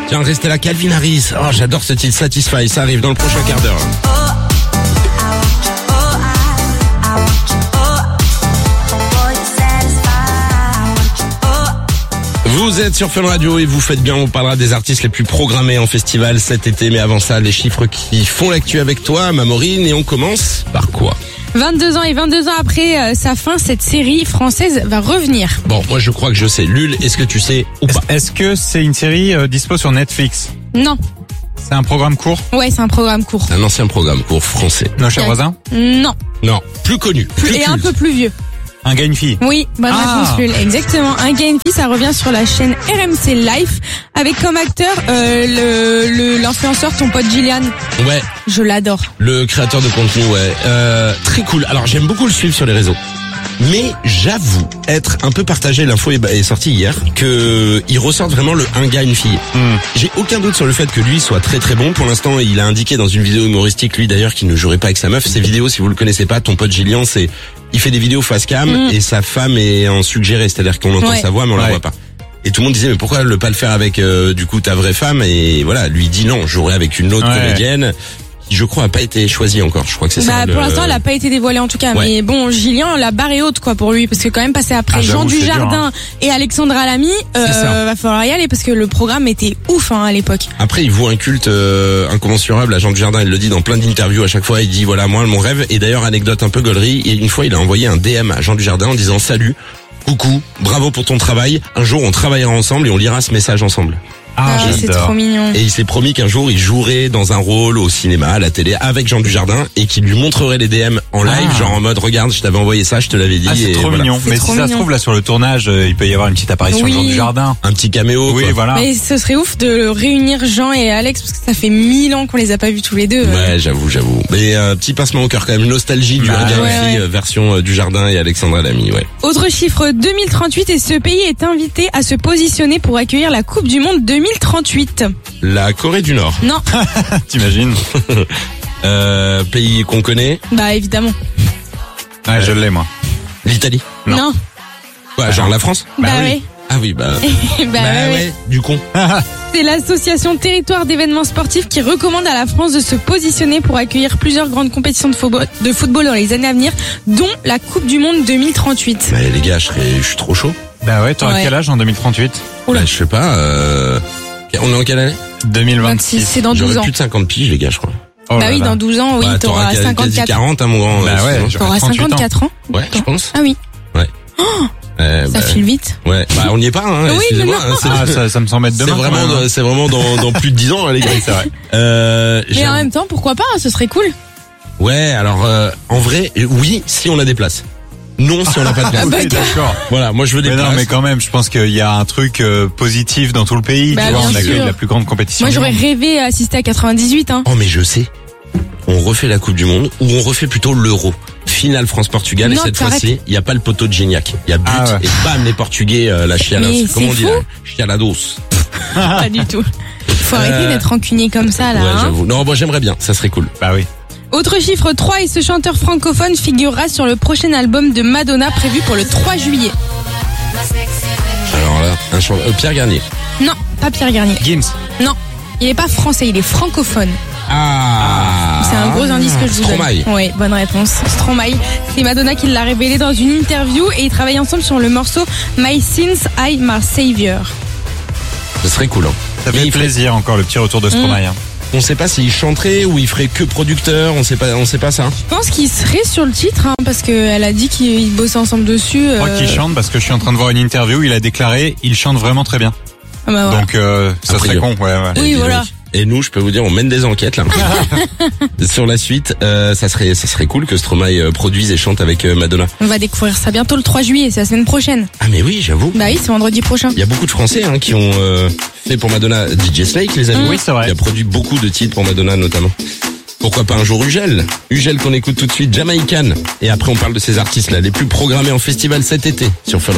Tiens, restez là, Calvin Harris. Oh, j'adore ce titre, Satisfy. Ça arrive dans le prochain quart d'heure. Vous êtes sur Fun Radio et vous faites bien, on parlera des artistes les plus programmés en festival cet été. Mais avant ça, les chiffres qui font l'actu avec toi, Maureen. Et on commence par quoi ? 22 ans et 22 ans après sa fin, cette série française va revenir. Bon, moi je crois que je sais. Lul, est-ce que tu sais ou pas ? Est-ce que c'est une série dispo sur Netflix ? Non. C'est un programme court ? Ouais, c'est un programme court. Un ancien programme court français. Nos chers voisins ? Non. Non, plus connu. Plus Et un culte. peu plus vieux. Un gars, une fille ? Oui, bonne réponse, Lul. Exactement. Un gars et une fille, ça revient sur la chaîne RMC Life avec comme acteur l'influenceur ton pote Gillian. Ouais, Je l'adore. le créateur de contenu, ouais. Très cool. Alors j'aime beaucoup le suivre sur les réseaux. Mais j'avoue être un peu partagé, l'info est sortie hier, que il ressorte vraiment le un gars, une fille. J'ai aucun doute sur le fait que lui soit très très bon. Pour l'instant, il a indiqué dans une vidéo humoristique, lui d'ailleurs, qu'il ne jouerait pas avec sa meuf. Ces vidéos, si vous le connaissez pas, ton pote Gillian, il fait des vidéos face cam et sa femme est en suggéré, c'est-à-dire qu'on entend Ouais. sa voix mais on la Ouais. voit pas. Et tout le monde disait mais pourquoi ne pas le faire avec du coup ta vraie femme, et voilà, lui dit non, je jouerai avec une autre Ouais. comédienne qui je crois a pas été choisie encore. Je crois que c'est ça. Pour l'instant, elle a pas été dévoilée en tout cas. Ouais. Mais bon, Gillian, la barre est haute quoi pour lui, parce que quand même passer après J'avoue, Jean c'est dur, Dujardin et Alexandra Lamy, ça. va falloir y aller parce que le programme était ouf à l'époque. Après, il voue un culte incommensurable à Jean Dujardin. Il le dit dans plein d'interviews à chaque fois. Il dit voilà, moi mon rêve. Et d'ailleurs, anecdote un peu gaulerie. Et une fois, il a envoyé un DM à Jean Dujardin en disant salut, coucou, bravo pour ton travail. Un jour, on travaillera ensemble et on lira ce message ensemble. C'est trop mignon. Et il s'est promis qu'un jour, il jouerait dans un rôle au cinéma, à la télé, avec Jean Dujardin, et qu'il lui montrerait les DM en live, genre en mode regarde, je t'avais envoyé ça, je te l'avais dit. Ah, c'est et trop voilà. mignon. C'est Mais trop si ça se mignon. trouve, là, sur le tournage, il peut y avoir une petite apparition Oui. de Jean Dujardin. Un petit caméo. Oui, quoi. voilà. Mais ce serait ouf de réunir Jean et Alex parce que ça fait 1000 ans qu'on les a pas vus tous les deux. Ouais, j'avoue. Mais petit passement au cœur quand même, nostalgie du Bah, regard ouais, fille, ouais. version Dujardin et Alexandra Lamy, ouais. Autre chiffre, 2038 et ce pays est invité à se positionner pour accueillir la Coupe du Monde 2038. La Corée du Nord, Non, T'imagines ? pays qu'on connaît, bah évidemment. Ouais, je l'ai, moi. l'Italie. Non. Quoi, genre la France? Bah oui. ouais. Ah oui, bah Ouais. du con. C'est l'association Territoire d'événements sportifs qui recommande à la France de se positionner pour accueillir plusieurs grandes compétitions de football dans les années à venir, dont la Coupe du Monde 2038. Bah les gars, je suis trop chaud. Bah ouais, t'auras Ouais. quel âge en 2038 ? Bah, je sais pas, on est en quelle année? 2026. C'est dans 12 J'aurais ans. plus de 50 piges les gars, je crois. Oh Bah là oui, là. dans 12 ans, oui, Ouais, t'auras quasi 54. 40 hein mon grand. Bah ouais, sinon. j'aurais T'auras 38 ans. 54 ans. Ouais, je pense. Ah oui, ça file vite. Ouais, bah on n'y est pas hein, Oui, excusez-moi, mais non. hein, c'est- Ah, ça me semble être c'est demain. vraiment, quand même, hein. c'est vraiment dans plus de 10 ans, hein, les gars, c'est vrai. Mais J'avoue. en même temps, pourquoi pas, ce serait cool. Ouais, alors, en vrai, oui, si on a des places. Non, si on n'a pas de place. Oui, d'accord. Voilà, moi je veux des Mais places. non, mais quand même, je pense qu'il y a un truc positif dans tout le pays. Bah, tu vois, bien on accueille sûr. la plus grande compétition. Moi, du j'aurais monde. rêvé assister à 98, hein. Oh, mais je sais. On refait la Coupe du Monde ou on refait plutôt l'Euro. Finale France-Portugal, et Non, cette t'arrêtes. fois-ci, il n'y a pas le poteau de Gignac. Il y a but Ah ouais. et bam, les Portugais, la chialas. Mais Comment on c'est dit fou. là? Chialados. Pas du tout. Faut arrêter d'être rancunier comme ça, là, Ouais, hein. j'avoue. Non, moi j'aimerais bien, ça serait cool. Bah oui. Autre chiffre 3, et ce chanteur francophone figurera sur le prochain album de Madonna prévu pour le 3 juillet. Alors là, Pierre Garnier. Non, pas Pierre Garnier. Gims. Non, il est pas français, il est francophone. Ah. C'est un gros indice que je vous donne. Stromae. Oui, bonne réponse. Stromae. C'est Madonna qui l'a révélé dans une interview et ils travaillent ensemble sur le morceau My Sins I My Savior. Ce serait cool, hein. Ça Mais fait il ferait- plaisir encore le petit retour de Stromae. hein. On sait pas s'il chanterait ou il ferait que producteur, on sait pas ça. Je pense qu'il serait sur le titre, hein, parce qu'elle a dit qu'ils bossaient ensemble dessus. Je crois qu'il chante parce que je suis en train de voir une interview, il a déclaré il chante vraiment très bien. Ah bah voilà. Donc ça A serait priori. con, ouais. Oui, Dis voilà. donc. Et nous, je peux vous dire, on mène des enquêtes là. Sur la suite, ça serait cool que Stromae produise et chante avec Madonna. On va découvrir ça bientôt le 3 juillet, c'est la semaine prochaine. Ah mais oui, j'avoue. Bah oui, c'est vendredi prochain. Il y a beaucoup de Français hein, qui ont fait pour Madonna DJ Snake, les amis. Oui, c'est vrai. Qui a produit beaucoup de titres pour Madonna notamment. Pourquoi pas un jour Ugel qu'on écoute tout de suite, Jamaican. Et après on parle de ces artistes là, les plus programmés en festival cet été sur Fun Radio.